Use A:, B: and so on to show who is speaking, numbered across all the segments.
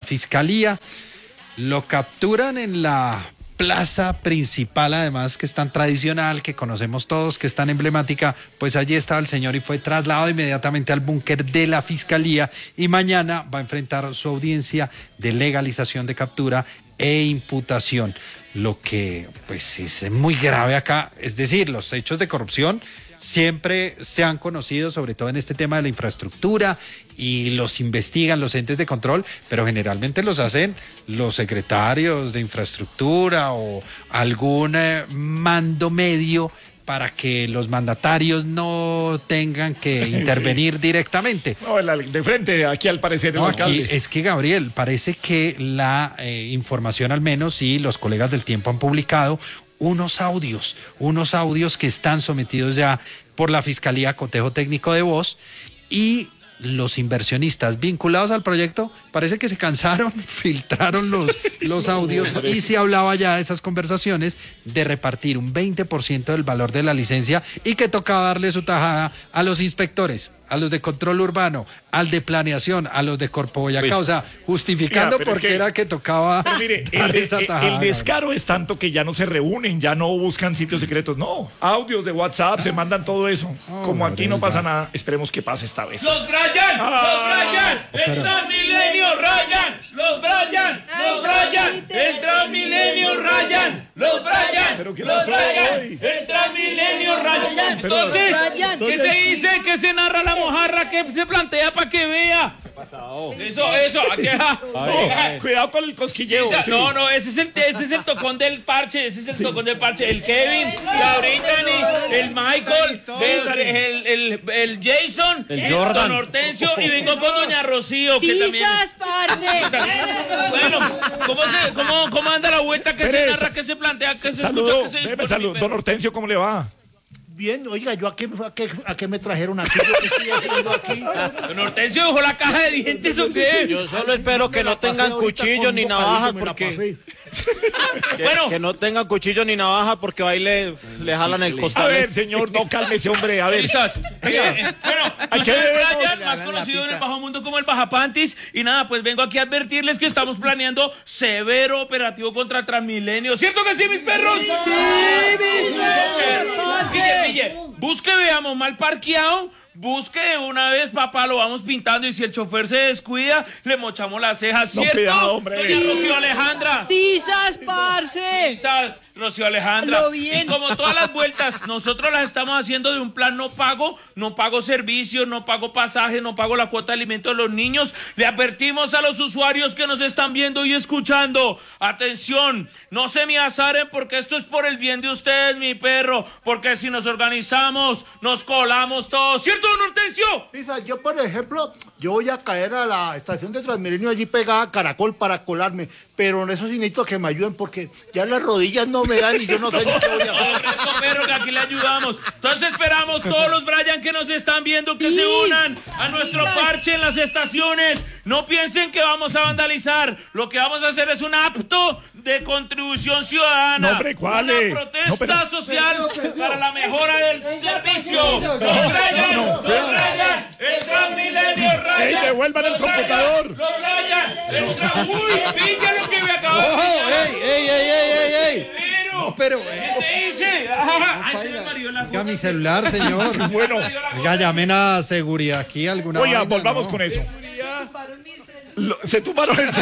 A: fiscalía, lo capturan en la plaza principal, además que es tan tradicional, que conocemos todos, que es tan emblemática. Pues allí estaba el señor y fue trasladado inmediatamente al búnker de la fiscalía y mañana va a enfrentar su audiencia de legalización de captura e imputación. Lo que pues es muy grave acá, es decir, los hechos de corrupción siempre se han conocido, sobre todo en este tema de la infraestructura, y los investigan los entes de control, pero generalmente los hacen los secretarios de infraestructura o algún mando medio para que los mandatarios no tengan que intervenir sí. directamente.
B: No, de frente, aquí al parecer el alcalde.
A: Aquí es que, Gabriel, parece que la información al menos, y los colegas del Tiempo han publicado unos audios que están sometidos ya por la Fiscalía a cotejo técnico de voz, y los inversionistas vinculados al proyecto parece que se cansaron, filtraron los audios y se hablaba ya de esas conversaciones de repartir un 20% del valor de la licencia y que tocaba darle su tajada a los inspectores, a los de control urbano, al de planeación, a los de Corpo Boyacá, o sea, justificando por qué era que tocaba dar esa tajada.
B: El descaro es tanto que ya no se reúnen, ya no buscan sitios secretos, no, audios de WhatsApp, se mandan todo eso. Como aquí no pasa nada, esperemos que pase esta vez.
C: ¡Los Brian! ¡El Transmilenio Ryan! ¡Los Brian! ¡El Transmilenio Ryan! ¡Los Brian! ¡El Transmilenio Ryan! Entonces, ¿qué se dice? ¿Qué se narra la mojarra? ¿Qué se plantea para que vea? Eso,
B: cuidado con el cosquilleo.
C: Sí. No, ese es el tocón del parche, el Kevin, la Brittany, el Michael, el Jason, el Jordan, Don Hortensio, y vengo con doña Rocío, que también. Bueno, ¿cómo anda la vuelta? ¿Qué se narra? ¿Qué se plantea? ¿Qué se escucha? ¿Qué se dispone?
B: Salud, Don Hortensio, ¿cómo le va?
D: Bien, oiga, ¿yo a qué me trajeron aquí? ¿Yo qué estoy haciendo aquí?
C: Don Hortensio dejó la caja de dientes, ¿o qué?
E: Yo solo espero que no tengan cuchillos ni navajas, porque... Que no tengan cuchillo ni navaja, porque ahí le jalan el costal.
B: A ver, señor, no cálmese, hombre, a ver.
C: Bueno, yo soy Brian, más conocido en el bajo mundo como el Bajapantis, y nada, pues vengo aquí a advertirles que estamos planeando severo operativo contra Transmilenio. ¿Cierto que sí, mis perros? ¡Sí, mis perros! Pille, busque, veamos, mal parqueado. Busque de una vez, papá, lo vamos pintando, y si el chofer se descuida, le mochamos las cejas, ¿cierto?
B: No, cuidado, hombre.
C: Doña Rocío Alejandra.
F: ¡Tizas, parce!
C: ¡Tizas, Rocío Alejandra! Y como todas las vueltas, nosotros las estamos haciendo de un plan no pago servicios, no pago pasaje, no pago la cuota de alimento de los niños. Le advertimos a los usuarios que nos están viendo y escuchando: atención, no se me azaren, porque esto es por el bien de ustedes, mi perro, porque si nos organizamos, nos colamos todos, ¿cierto, don Hortensio?
D: Sí, yo, por ejemplo, yo voy a caer a la estación de Transmilenio allí pegada a Caracol para colarme, pero en eso sí necesito que me ayuden, porque ya las rodillas no me dan y yo no sé ni qué voy a hacer.
C: Fresco, perro, que aquí le ayudamos. Entonces esperamos todos los Brian que nos están viendo que se unan a nuestro parche en las estaciones. No piensen que vamos a vandalizar. Lo que vamos a hacer es un acto de contribución ciudadana.
B: No, hombre, ¿cuál es?
C: Una protesta social para la mejora del servicio. Los Brian, el Transmilenio Ryan.
B: ¡Ey, devuelvan el computador!
C: Los Brian, ¡uy, pilla lo que me acabo de
A: ¡Ey! No, pero...
C: ¿Qué se dice? Se me mareó la
A: Oiga, mi celular, señor.
B: Bueno.
A: Oiga, llamen a seguridad aquí alguna.
B: Oiga, volvamos con eso. Se tumbaron el...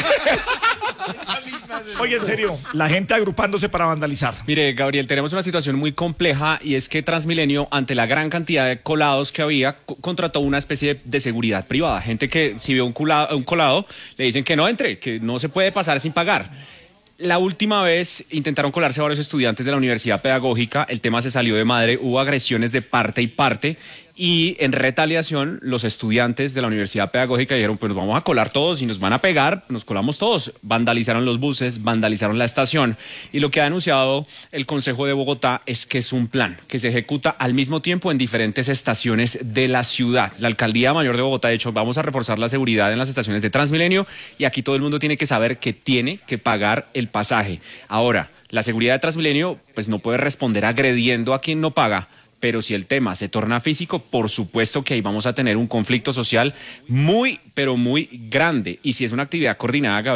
B: Oye, en serio, la gente agrupándose para vandalizar.
G: Mire, Gabriel, tenemos una situación muy compleja, y es que Transmilenio, ante la gran cantidad de colados que había, contrató una especie de seguridad privada. Gente que, si ve un colado, le dicen que no entre, que no se puede pasar sin pagar. La última vez intentaron colarse varios estudiantes de la Universidad Pedagógica, el tema se salió de madre, hubo agresiones de parte y parte, y en retaliación los estudiantes de la Universidad Pedagógica dijeron: pues nos vamos a colar todos, y nos van a pegar, nos colamos todos. Vandalizaron los buses, vandalizaron la estación, y lo que ha anunciado el Consejo de Bogotá es que es un plan que se ejecuta al mismo tiempo en diferentes estaciones de la ciudad. La Alcaldía Mayor de Bogotá ha dicho: vamos a reforzar la seguridad en las estaciones de Transmilenio, y aquí todo el mundo tiene que saber que tiene que pagar el pasaje. Ahora, la seguridad de Transmilenio pues no puede responder agrediendo a quien no paga, pero si el tema se torna físico, por supuesto que ahí vamos a tener un conflicto social muy, pero muy grande. Y si es una actividad coordinada, Gabriel,